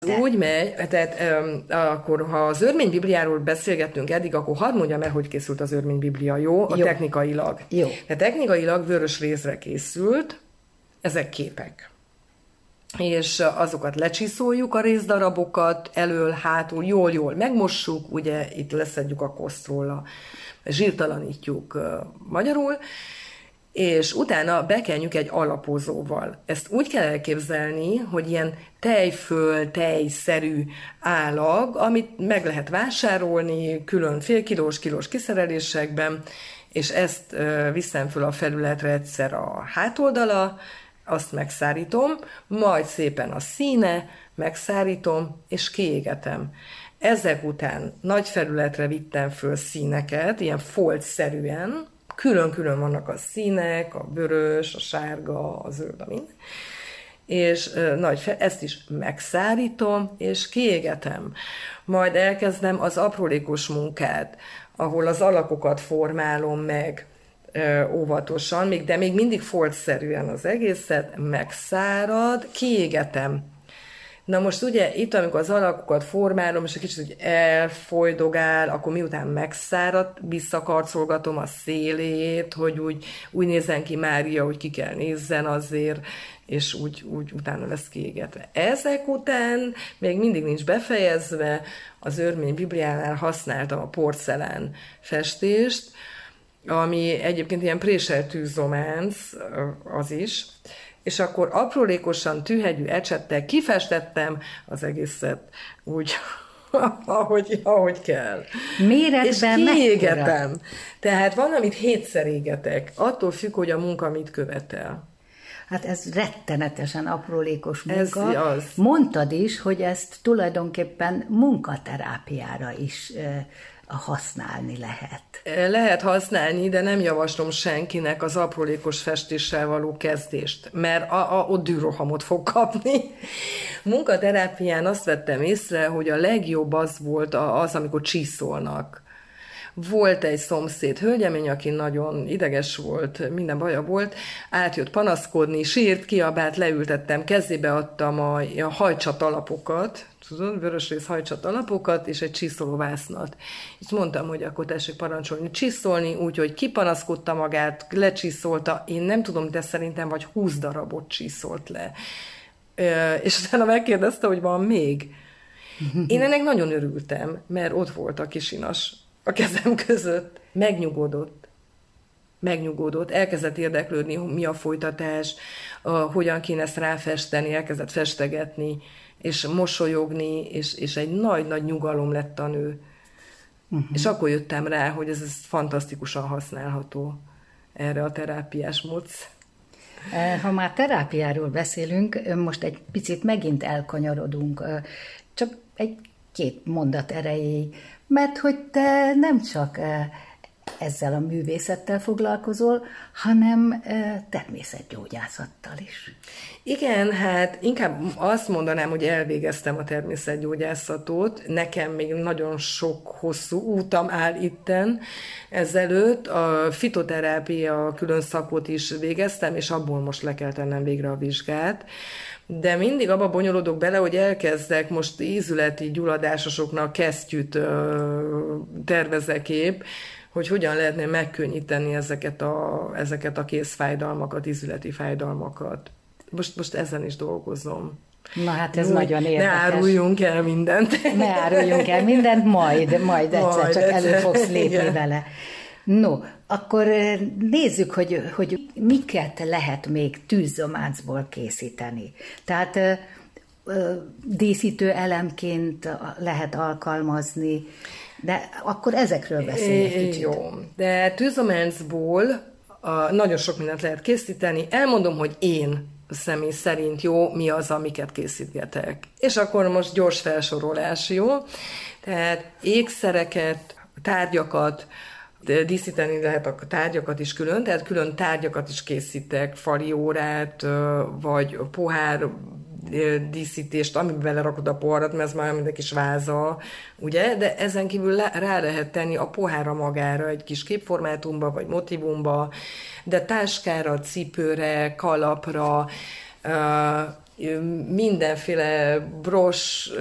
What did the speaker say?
Úgy megy, tehát akkor ha az örménybibliáról beszélgettünk eddig, akkor hadd mondjam el, hogy készült az örménybiblia, jó? Jó. Technikailag. Jó. Tehát technikailag vörös rézre készült, ezek képek. És azokat lecsiszoljuk, a rézdarabokat, elől, hátul, jól megmossuk, ugye itt leszedjük a kosztról, zsírtalanítjuk magyarul, és utána bekenjük egy alapozóval. Ezt úgy kell elképzelni, hogy ilyen tejföl, tejszerű állag, amit meg lehet vásárolni külön félkilós, kilós kiszerelésekben, és ezt viszem föl a felületre egyszer a hátoldala, azt megszárítom, majd szépen a színe, megszárítom, és kiégetem. Ezek után nagy felületre vittem föl színeket, ilyen foltszerűen, külön-külön vannak a színek, a vörös, a sárga, a zöld, a minden. És ezt is megszárítom, és kiégetem. Majd elkezdem az aprólékos munkát, ahol az alakokat formálom meg óvatosan, de még mindig foltszerűen az egészet, megszárad, kiégetem. Na most ugye itt, amikor az alakokat formálom, és egy kicsit úgy elfolydogál, akkor miután megszárad, visszakarcolgatom a szélét, hogy úgy nézzen ki Mária, hogy ki kell nézzen azért, és úgy utána lesz kiégetve. Ezek után még mindig nincs befejezve, az örmény bibliánál használtam a porcelán festést, ami egyébként ilyen préselt tűzománc, az is, és akkor aprólékosan tűhegyű ecsettel kifestettem az egészet úgy, ahogy kell. Méretben és kiégetem. Tehát van, amit 7-szer égetek, attól függ, hogy a munka mit követel. Hát ez rettenetesen aprólékos munka. Ez az. Mondtad is, hogy ezt tulajdonképpen munkaterápiára is használni lehet. Lehet használni, de nem javaslom senkinek az aprólékos festéssel való kezdést, mert ott dűrohamot fog kapni. Munkaterápián azt vettem észre, hogy a legjobb az volt amikor csiszolnak. Volt egy szomszéd hölgyemény, aki nagyon ideges volt, minden baja volt, átjött panaszkodni, sírt, kiabált, leültettem, kezébe adtam a hajcsat alapokat, tudod, vörösrész hajcsat alapokat, és egy csiszolóvásznat. És mondtam, hogy akkor tessék parancsolni, csiszolni, úgyhogy kipanaszkodta magát, lecsiszolta, én nem tudom, de szerintem vagy 20 darabot csiszolt le. És utána megkérdezte, hogy van még. Én ennek nagyon örültem, mert ott volt a kisinas a kezem között, megnyugodott, elkezdett érdeklődni, mi a folytatás, hogyan kéne ezt ráfesteni, elkezdett festegetni, és mosolyogni, és egy nagy-nagy nyugalom lett a nő. És akkor jöttem rá, hogy ez fantasztikusan használható erre a terápiás módszer. Ha már terápiáról beszélünk, most egy picit megint elkanyarodunk, csak egy-két mondat erejéig, mert hogy te nem csak ezzel a művészettel foglalkozol, hanem természetgyógyászattal is. Igen, hát inkább azt mondanám, hogy elvégeztem a természetgyógyászatot. Nekem még nagyon sok hosszú útam áll itten ezelőtt. A fitoterápia külön szakot is végeztem, és abból most le kell tennem végre a vizsgát. De mindig abba bonyolodok bele, hogy elkezdek most ízületi gyulladásosoknak kesztyűt tervezek épp, hogy hogyan lehetne megkönnyíteni ezeket a kézfájdalmakat, ízületi fájdalmakat. Most ezen is dolgozom. Na hát ez nagyon érdekes. Ne áruljunk el mindent. Ne áruljunk el mindent, majd egyszer csak elő fogsz lépni igen. vele. No, akkor nézzük, hogy miket lehet még tűzzománcból készíteni. Tehát díszítő elemként lehet alkalmazni, de akkor ezekről beszélj egy kicsit. Jó, de tűzzománcból nagyon sok mindent lehet készíteni. Elmondom, hogy én személy szerint mi az, amiket készítgetek. És akkor most gyors felsorolás, jó? Tehát ékszereket, tárgyakat, díszíteni lehet a tárgyakat is külön, tehát külön tárgyakat is készítek, faliórát, vagy pohár díszítést, amiben belerakod a poharat, mert ez már olyan, mint egy kis váza, ugye? De ezen kívül rá lehet tenni a pohárra magára, egy kis képformátumba, vagy motivumba, de táskára, cipőre, kalapra, mindenféle bros